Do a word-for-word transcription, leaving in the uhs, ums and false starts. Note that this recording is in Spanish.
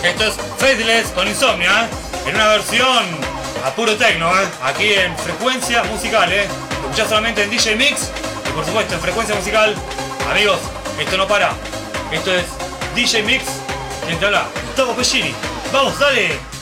Esto es Faithless con Insomnia, en una versión a puro techno, ¿eh? Aquí en frecuencia musical, ¿eh? Lo escuchás solamente en D J Mix y por supuesto en frecuencia musical. Amigos, esto no para. Esto es D J Mix, quien te habla, Gustavo Pellini. ¡Vamos, dale!